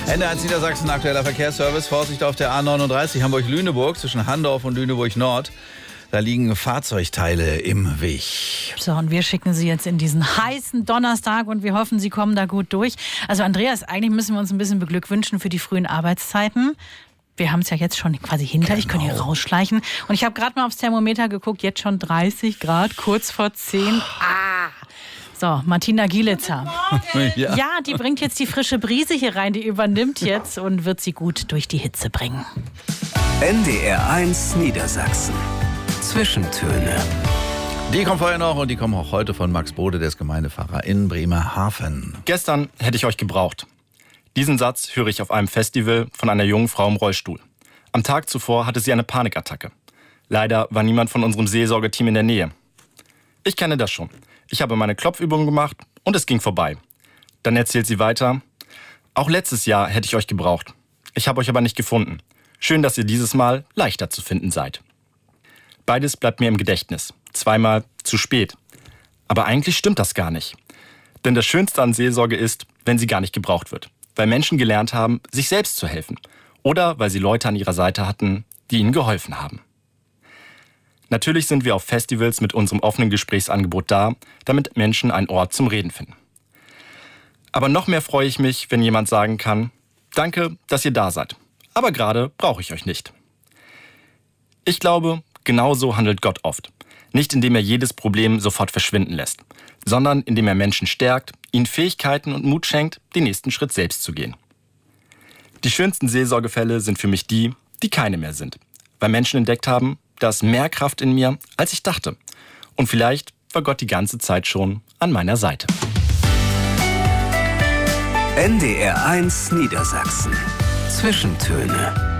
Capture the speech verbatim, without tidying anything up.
Ende eins Niedersachsen, aktueller Verkehrsservice. Vorsicht auf der A neununddreißig Hamburg-Lüneburg zwischen Handorf und Lüneburg-Nord. Da liegen Fahrzeugteile im Weg. So, und wir schicken Sie jetzt in diesen heißen Donnerstag und wir hoffen, Sie kommen da gut durch. Also Andreas, eigentlich müssen wir uns ein bisschen beglückwünschen für die frühen Arbeitszeiten. Wir haben es ja jetzt schon quasi hinter. Genau. Ich kann hier rausschleichen. Und ich habe gerade mal aufs Thermometer geguckt, jetzt schon dreißig Grad, kurz vor zehn. Ah! So, Martina Gielitzer. Ja. ja, die bringt jetzt die frische Brise hier rein. Die übernimmt jetzt und wird sie gut durch die Hitze bringen. N D R eins Niedersachsen. Zwischentöne. Die kommen vorher noch und die kommen auch heute von Max Bode, der ist Gemeindepfarrer in Bremerhaven. Gestern hätte ich euch gebraucht. Diesen Satz höre ich auf einem Festival von einer jungen Frau im Rollstuhl. Am Tag zuvor hatte sie eine Panikattacke. Leider war niemand von unserem Seelsorgeteam in der Nähe. Ich kenne das schon. Ich habe meine Klopfübungen gemacht und es ging vorbei. Dann erzählt sie weiter: Auch letztes Jahr hätte ich euch gebraucht. Ich habe euch aber nicht gefunden. Schön, dass ihr dieses Mal leichter zu finden seid. Beides bleibt mir im Gedächtnis. Zweimal zu spät. Aber eigentlich stimmt das gar nicht. Denn das Schönste an Seelsorge ist, wenn sie gar nicht gebraucht wird. Weil Menschen gelernt haben, sich selbst zu helfen. Oder weil sie Leute an ihrer Seite hatten, die ihnen geholfen haben. Natürlich sind wir auf Festivals mit unserem offenen Gesprächsangebot da, damit Menschen einen Ort zum Reden finden. Aber noch mehr freue ich mich, wenn jemand sagen kann: Danke, dass ihr da seid. Aber gerade brauche ich euch nicht. Ich glaube, genau so handelt Gott oft. Nicht indem er jedes Problem sofort verschwinden lässt, sondern indem er Menschen stärkt, ihnen Fähigkeiten und Mut schenkt, den nächsten Schritt selbst zu gehen. Die schönsten Seelsorgefälle sind für mich die, die keine mehr sind. Weil Menschen entdeckt haben, da ist mehr Kraft in mir, als ich dachte. Und vielleicht war Gott die ganze Zeit schon an meiner Seite. N D R eins Niedersachsen. Zwischentöne.